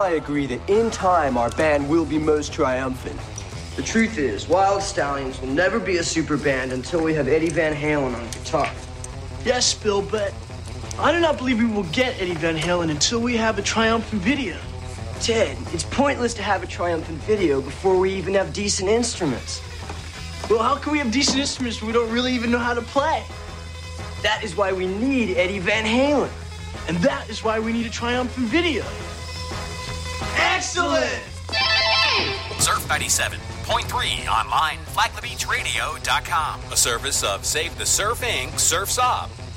I agree that in time our band will be most triumphant. The truth is, Wild Stallions will never be a super band until we have Eddie Van Halen on guitar. Yes, Bill, but I do not believe we will get Eddie Van Halen until we have a triumphant video. Ted, it's pointless to have a triumphant video before we even have decent instruments. Well, how can we have decent instruments when we don't really even know how to play? That is why we need Eddie Van Halen. And that is why we need a triumphant video. Excellent! Surf 97.3 online, FlaglerBeachRadio.com. A service of Save the Surf Inc., Surf's Up.